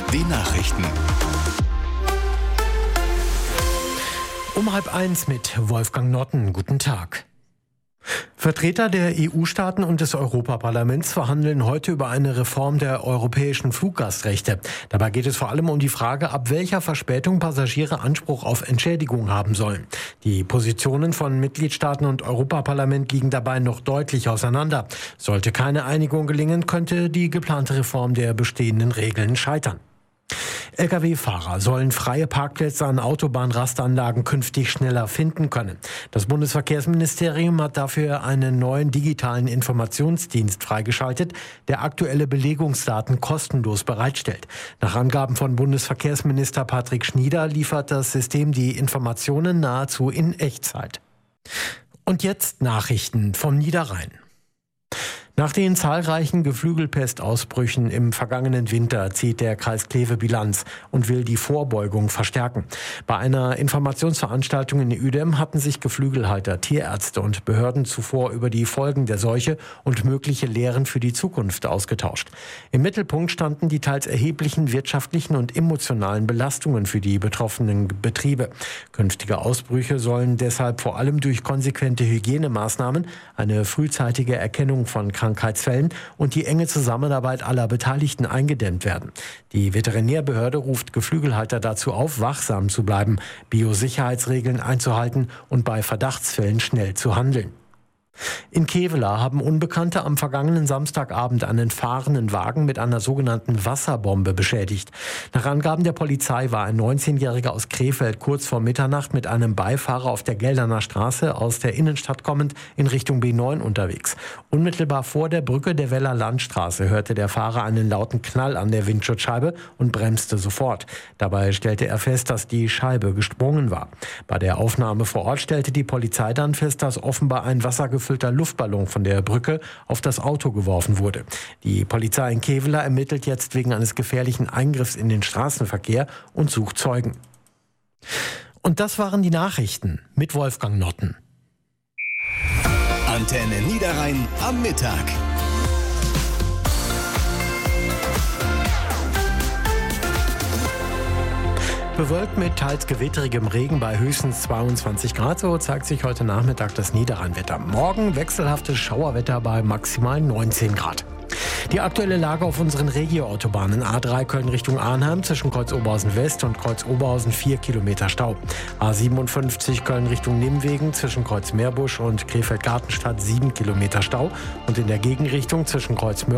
Die Nachrichten. Um 12:30 mit Wolfgang Notten. Guten Tag. Vertreter der EU-Staaten und des Europaparlaments verhandeln heute über eine Reform der europäischen Fluggastrechte. Dabei geht es vor allem um die Frage, ab welcher Verspätung Passagiere Anspruch auf Entschädigung haben sollen. Die Positionen von Mitgliedstaaten und Europaparlament liegen dabei noch deutlich auseinander. Sollte keine Einigung gelingen, könnte die geplante Reform der bestehenden Regeln scheitern. Lkw-Fahrer sollen freie Parkplätze an Autobahnrastanlagen künftig schneller finden können. Das Bundesverkehrsministerium hat dafür einen neuen digitalen Informationsdienst freigeschaltet, der aktuelle Belegungsdaten kostenlos bereitstellt. Nach Angaben von Bundesverkehrsminister Patrick Schnieder liefert das System die Informationen nahezu in Echtzeit. Und jetzt Nachrichten vom Niederrhein. Nach den zahlreichen Geflügelpestausbrüchen im vergangenen Winter zieht der Kreis Kleve Bilanz und will die Vorbeugung verstärken. Bei einer Informationsveranstaltung in Uedem hatten sich Geflügelhalter, Tierärzte und Behörden zuvor über die Folgen der Seuche und mögliche Lehren für die Zukunft ausgetauscht. Im Mittelpunkt standen die teils erheblichen wirtschaftlichen und emotionalen Belastungen für die betroffenen Betriebe. Künftige Ausbrüche sollen deshalb vor allem durch konsequente Hygienemaßnahmen, eine frühzeitige Erkennung von Krankheitsfällen und die enge Zusammenarbeit aller Beteiligten eingedämmt werden. Die Veterinärbehörde ruft Geflügelhalter dazu auf, wachsam zu bleiben, Biosicherheitsregeln einzuhalten und bei Verdachtsfällen schnell zu handeln. In Kevela haben Unbekannte am vergangenen Samstagabend einen fahrenden Wagen mit einer sogenannten Wasserbombe beschädigt. Nach Angaben der Polizei war ein 19-Jähriger aus Krefeld kurz vor Mitternacht mit einem Beifahrer auf der Gelderner Straße aus der Innenstadt kommend in Richtung B9 unterwegs. Unmittelbar vor der Brücke der Weller Landstraße hörte der Fahrer einen lauten Knall an der Windschutzscheibe und bremste sofort. Dabei stellte er fest, dass die Scheibe gesprungen war. Bei der Aufnahme vor Ort stellte die Polizei dann fest, dass offenbar ein wassergefüllter Luftballon von der Brücke auf das Auto geworfen wurde. Die Polizei in Kevela ermittelt jetzt wegen eines gefährlichen Eingriffs in den Straßenverkehr und sucht Zeugen. Und das waren die Nachrichten mit Wolfgang Notten. Antenne Niederrhein am Mittag. Bewölkt mit teils gewitterigem Regen bei höchstens 22 Grad, so zeigt sich heute Nachmittag das Niederrheinwetter. Morgen wechselhaftes Schauerwetter bei maximal 19 Grad. Die aktuelle Lage auf unseren Regioautobahnen: A3 Köln Richtung Arnheim zwischen Kreuz Oberhausen West und Kreuz Oberhausen 4 Kilometer Stau. A57 Köln Richtung Nimwegen zwischen Kreuz Meerbusch und Krefeld Gartenstadt 7 Kilometer Stau und in der Gegenrichtung zwischen Kreuz